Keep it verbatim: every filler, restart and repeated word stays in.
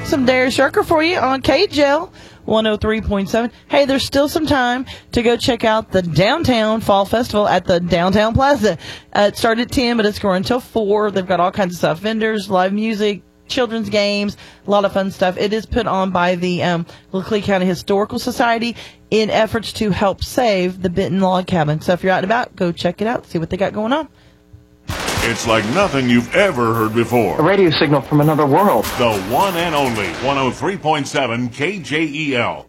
some Darius Rucker for you on K J L one oh three point seven. Hey, there's still some time to go check out the Downtown Fall Festival at the Downtown Plaza. Uh, it started at ten, but it's going until four. They've got all kinds of stuff, vendors, live music, children's games, a lot of fun stuff. It is put on by the um, Leclerc County Historical Society in efforts to help save the Benton Log Cabin. So if you're out and about, go check it out, see what they got going on. It's like nothing you've ever heard before. A radio signal from another world. The one and only one oh three point seven K J E L.